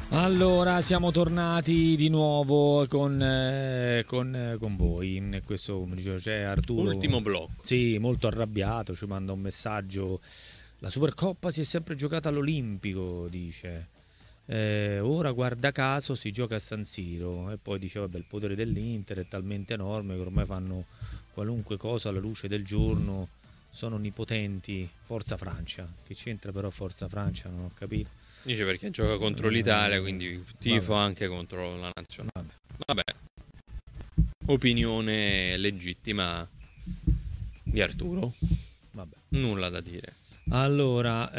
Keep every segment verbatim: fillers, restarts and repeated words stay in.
Allora, siamo tornati di nuovo con, eh, con, eh, con voi. Questo pomeriggio c'è Arturo. Ultimo blocco. Sì, molto arrabbiato, ci manda un messaggio. La Supercoppa si è sempre giocata all'Olimpico, dice. Eh, ora, guarda caso, si gioca a San Siro. E poi dice, vabbè, il potere dell'Inter è talmente enorme che ormai fanno qualunque cosa alla luce del giorno. Sono onnipotenti. Forza Francia. Che c'entra però Forza Francia? Non ho capito. Dice perché gioca contro l'Italia, quindi tifo Vabbè. anche contro la nazionale. Vabbè. Vabbè, opinione legittima di Arturo. Vabbè. Nulla da dire. Allora,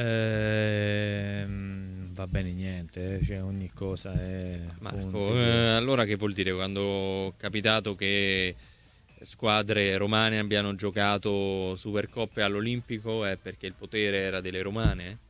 ehm, va bene niente, eh, cioè ogni cosa è... Marco, punti, eh, allora che vuol dire quando è capitato che squadre romane abbiano giocato Supercoppe all'Olimpico è perché il potere era delle romane?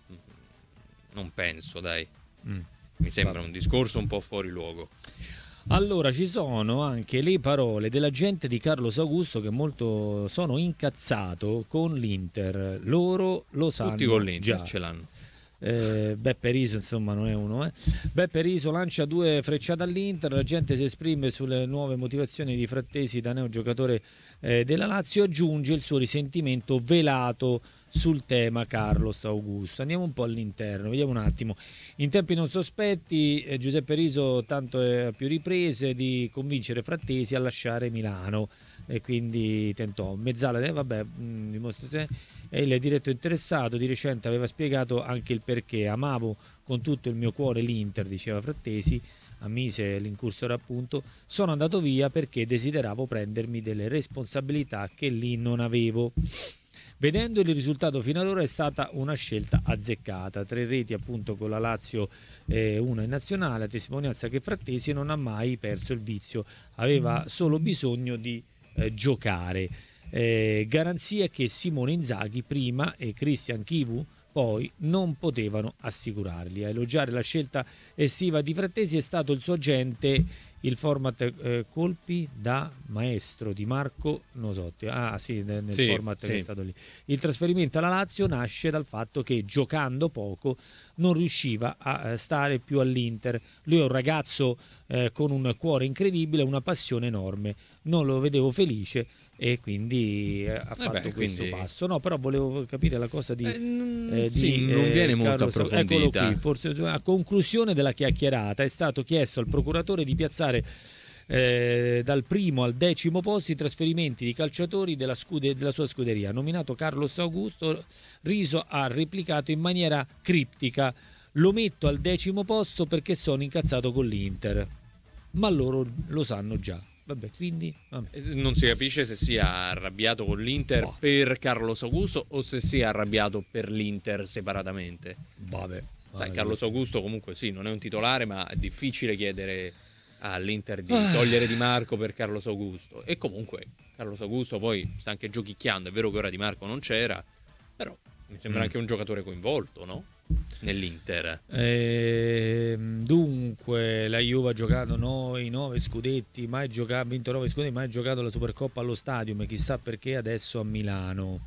Non penso, dai. Mm. Mi sembra Vabbè. un discorso un po' fuori luogo. Allora, ci sono anche le parole dell'agente di Carlos Augusto che molto sono incazzato con l'Inter. Loro lo sanno Tutti con l'Inter già. ce l'hanno. Eh, Beppe Riso insomma non è uno eh. Beppe Riso lancia due frecciate all'Inter, la gente si esprime sulle nuove motivazioni di Frattesi da neogiocatore eh, della Lazio, aggiunge il suo risentimento velato sul tema Carlos Augusto. Andiamo un po' all'interno, vediamo un attimo. In tempi non sospetti eh, Giuseppe Riso tanto è a più riprese di convincere Frattesi a lasciare Milano e quindi tentò Mezzala eh, vabbè mh, dimostra se e il diretto interessato di recente aveva spiegato anche il perché. Amavo con tutto il mio cuore l'Inter, diceva Frattesi, ammise l'incursore appunto, sono andato via perché desideravo prendermi delle responsabilità che lì non avevo. Vedendo il risultato fino ad ora è stata una scelta azzeccata, tre reti appunto con la Lazio e eh, una in nazionale, a testimonianza che Frattesi non ha mai perso il vizio, aveva solo bisogno di eh, giocare. Eh, garanzie che Simone Inzaghi prima e Christian Chivu poi non potevano assicurargli. A elogiare la scelta estiva di Frattesi è stato il suo agente, il format eh, colpi da maestro di Marco Nosotti. Ah sì, nel, nel Sì, format sì. che è stato lì. Il trasferimento alla Lazio nasce dal fatto che giocando poco non riusciva a stare più all'Inter. Lui è un ragazzo eh, con un cuore incredibile, una passione enorme. Non lo vedevo felice e quindi eh, ha fatto beh, questo quindi- passo. No, però volevo capire la cosa di... Eh, n- eh, sì, di, non eh, viene molto Carlos- Eccolo approfondita. qui, forse a conclusione della chiacchierata è stato chiesto al procuratore di piazzare eh, dal primo al decimo posto i trasferimenti di calciatori della, scude- della sua scuderia. Nominato Carlos Augusto, Riso ha replicato in maniera criptica: lo metto al decimo posto perché sono incazzato con l'Inter, ma loro lo sanno già. Vabbè, quindi vabbè. Eh, Non si capisce se sia arrabbiato con l'Inter Boh. per Carlos Augusto o se sia arrabbiato per l'Inter separatamente. Vabbè, Sai, vabbè. Carlos Augusto comunque sì, non è un titolare, ma è difficile chiedere all'Inter di Ah. togliere Di Marco per Carlos Augusto. E comunque Carlos Augusto poi sta anche giochicchiando, è vero che ora Di Marco non c'era, però mi sembra Mm. anche un giocatore coinvolto, no? Nell'Inter. Ehm, dunque la Juve ha giocato noi nove scudetti, mai giocato, ha vinto nove scudetti, mai giocato la Supercoppa allo Stadium, chissà perché adesso a Milano.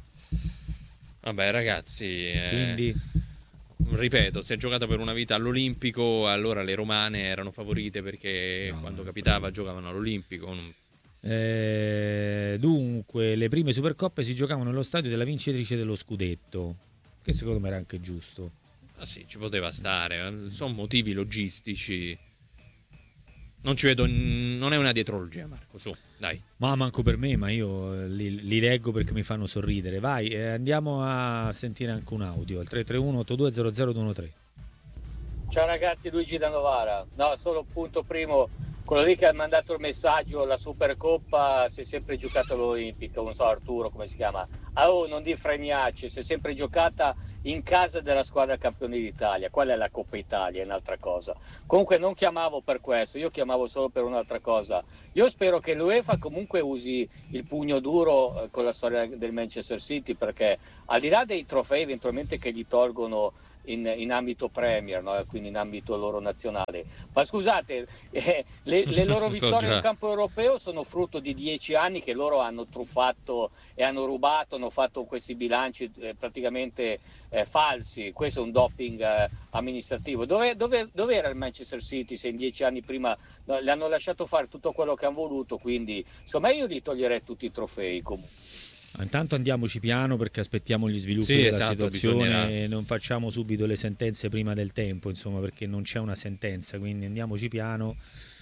Vabbè ragazzi, eh, Quindi ripeto, si è giocato per una vita all'Olimpico, allora le romane erano favorite perché No, quando no, capitava giocavano all'Olimpico. non- eh, dunque le prime Supercoppe si giocavano nello stadio della vincitrice dello scudetto, che secondo me era anche giusto. Ah sì, ci poteva stare, eh, sono motivi logistici. Non ci vedo, non è una dietrologia, Marco, su, dai. Ma manco per me, ma io eh, li, li leggo perché mi fanno sorridere. Vai, eh, andiamo a sentire anche un audio al tre tre uno otto due zero zero due uno tre. Ciao ragazzi, Luigi da Novara. No, solo punto primo, quello lì che ha mandato il messaggio, la Supercoppa si è sempre giocata all'Olimpica, non so Arturo come si chiama. Ah, oh, non di fregnacci, si è sempre giocata in casa della squadra campione d'Italia. Quella è la Coppa Italia, è un'altra cosa. Comunque non chiamavo per questo, io chiamavo solo per un'altra cosa. Io spero che l'UEFA comunque usi il pugno duro eh, con la storia del Manchester City, perché al di là dei trofei eventualmente che gli tolgono in, in ambito Premier, no? Quindi in ambito loro nazionale. Ma scusate, eh, le, le loro vittorie in campo europeo sono frutto di dieci anni che loro hanno truffato e hanno rubato, hanno fatto questi bilanci eh, praticamente eh, falsi. Questo è un doping eh, amministrativo. Dove, dove, dove era il Manchester City se in dieci anni prima no, le hanno lasciato fare tutto quello che hanno voluto? Quindi insomma io gli toglierei tutti i trofei comunque. Intanto andiamoci piano perché aspettiamo gli sviluppi sì, della esatto, situazione bisognerà. e non facciamo subito le sentenze prima del tempo, insomma, perché non c'è una sentenza, quindi andiamoci piano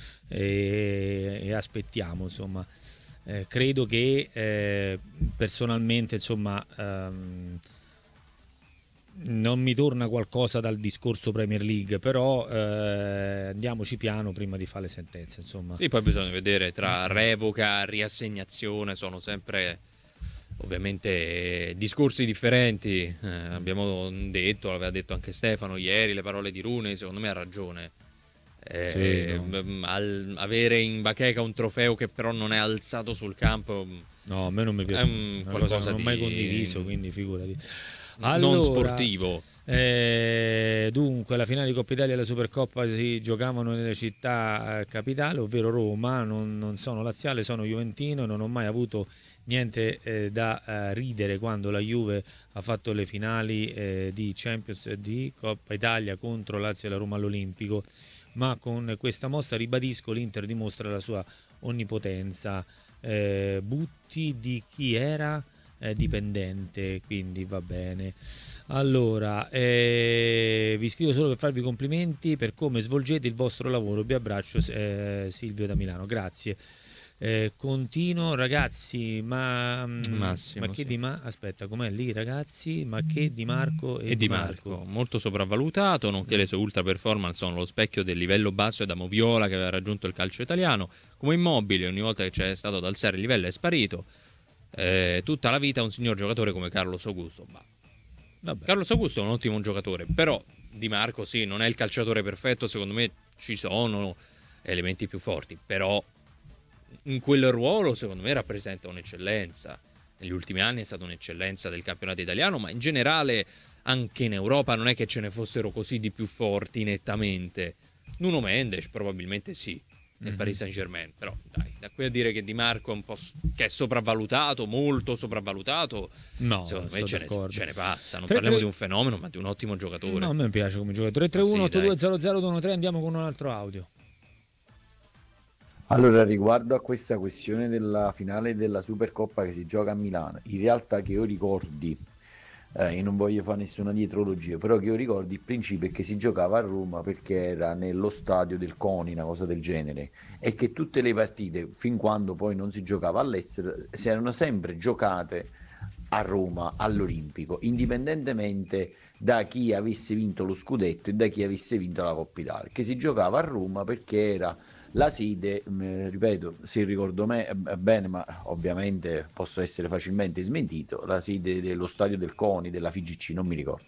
e, e aspettiamo, insomma. Eh, credo che eh, personalmente, insomma, ehm, non mi torna qualcosa dal discorso Premier League, però eh, andiamoci piano prima di fare le sentenze, insomma. Sì, poi bisogna vedere tra revoca, riassegnazione, sono sempre ovviamente discorsi differenti. Eh, abbiamo detto, l'aveva detto anche Stefano ieri, le parole di Rooney, secondo me ha ragione. Eh, Sì, no. m- al- avere in bacheca un trofeo che però non è alzato sul campo, No, a me non mi piace, è un una cosa qualcosa che non ho mai di- condiviso, quindi figurati. non Allora, sportivo. eh, dunque, la finale di Coppa Italia e la Supercoppa si giocavano nelle città eh, capitali, ovvero Roma. Non, non sono laziale, sono juventino e non ho mai avuto niente eh, da eh, ridere quando la Juve ha fatto le finali eh, di Champions e di Coppa Italia contro Lazio e la Roma all'Olimpico. Ma con questa mossa, ribadisco, l'Inter dimostra la sua onnipotenza. Eh, Butti di chi era? Eh, dipendente, quindi va bene. Allora, eh, vi scrivo solo per farvi i complimenti per come svolgete il vostro lavoro. Vi abbraccio, eh, Silvio da Milano, grazie. Eh, continuo, ragazzi, ma, Massimo, ma che sì. di ma aspetta, com'è lì, ragazzi? Ma che Di Marco e, E Di Marco, molto sopravvalutato, nonché le sue ultra performance sono lo specchio del livello basso da Moviola che aveva raggiunto il calcio italiano. Come Immobile, ogni volta che c'è stato ad alzare il livello è sparito. Eh, tutta la vita un signor giocatore come Carlos Augusto. Bah. Vabbè. Carlos Augusto è un ottimo giocatore, però Di Marco sì, non è il calciatore perfetto, secondo me ci sono elementi più forti, però in quel ruolo secondo me rappresenta un'eccellenza. Negli ultimi anni è stata un'eccellenza del campionato italiano, ma in generale anche in Europa non è che ce ne fossero così di più forti nettamente. Nuno Mendes probabilmente sì, nel Mhm. Paris Saint-Germain, però dai, da qui a dire che Di Marco è un po' s- che è sopravvalutato, molto sopravvalutato, No, secondo me sono ce ne, d'accordo. ce ne passa. Non tre, parliamo tre di un fenomeno, ma di un ottimo giocatore. No, a me piace come giocatore. tre tre uno otto Sì, due zero zero due uno tre, andiamo con un altro audio. Allora, riguardo a questa questione della finale della Supercoppa che si gioca a Milano, in realtà che io ricordi, eh, io non voglio fare nessuna dietrologia, però che io ricordi il principio è che si giocava a Roma perché era nello stadio del CONI, una cosa del genere, e che tutte le partite, fin quando poi non si giocava all'estero, si erano sempre giocate a Roma, all'Olimpico, indipendentemente da chi avesse vinto lo scudetto e da chi avesse vinto la Coppa Italia, che si giocava a Roma perché era la sede, mh, ripeto, se ricordo me eh, bene, ma ovviamente posso essere facilmente smentito, la sede dello stadio del CONI, della F I G C, non mi ricordo.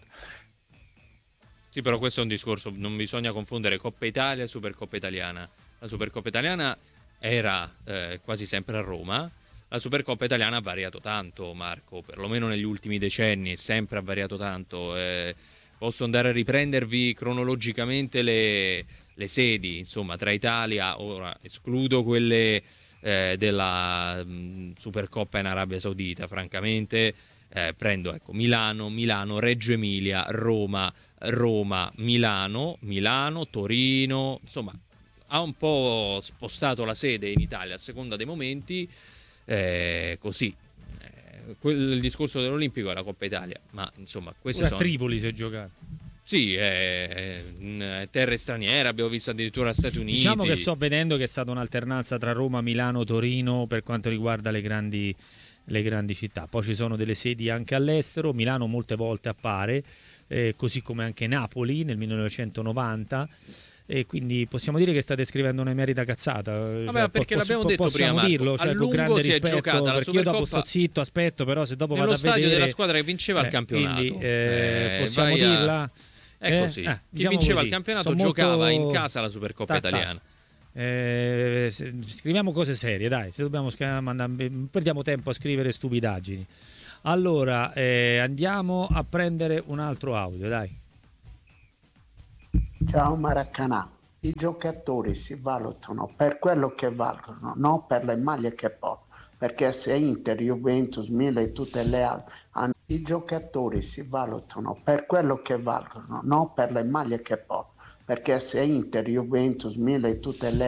Sì, però questo è un discorso, non bisogna confondere Coppa Italia e Supercoppa Italiana. La Supercoppa Italiana era eh, quasi sempre a Roma, la Supercoppa Italiana ha variato tanto, Marco, perlomeno negli ultimi decenni, sempre ha variato tanto. Eh, posso andare a riprendervi cronologicamente le, le sedi, insomma, tra Italia, ora escludo quelle eh, della mh, Supercoppa in Arabia Saudita, francamente, eh, prendo ecco, Milano, Milano, Reggio Emilia, Roma, Roma, Milano, Milano, Torino, insomma, ha un po' spostato la sede in Italia a seconda dei momenti. Eh, così eh, quel, il discorso dell'Olimpico è la Coppa Italia, ma insomma queste A sono Tripoli si è giocato. sì, eh, in terre straniere, abbiamo visto addirittura Stati Uniti. Diciamo che sto vedendo che è stata un'alternanza tra Roma, Milano, Torino per quanto riguarda le grandi, le grandi città. Poi ci sono delle sedi anche all'estero, Milano molte volte appare, eh, così come anche Napoli nel millenovecentonovanta. E quindi possiamo dire che state scrivendo un'emerita cazzata. Vabbè, Cioè, perché po- l'abbiamo po- detto possiamo prima, Marco, dirlo, a cioè, con lungo grande si è rispetto, giocata la perché io dopo sto Supercoppa zitto, aspetto, però se dopo nello vado a stadio vedere della squadra che vinceva il eh, campionato. quindi, eh, Eh, possiamo vai a- dirla. È Eh, così. eh, Chi diciamo vinceva così. il campionato Sono giocava molto- in casa la Supercoppa Ta, ta. Italiana. Eh, se- scriviamo cose serie, dai, se dobbiamo scrivere- mandare- perdiamo tempo a scrivere stupidaggini. Allora, eh, andiamo a prendere un altro audio, dai. Ciao Maracanà. I giocatori si valutano per quello che valgono, non per le maglie che portano. Perché se Inter, Juventus, Milan e tutte le altre hanno... I giocatori si valutano per quello che valgono, non per le maglie che portano. Perché se Inter, Juventus, Milan e tutte le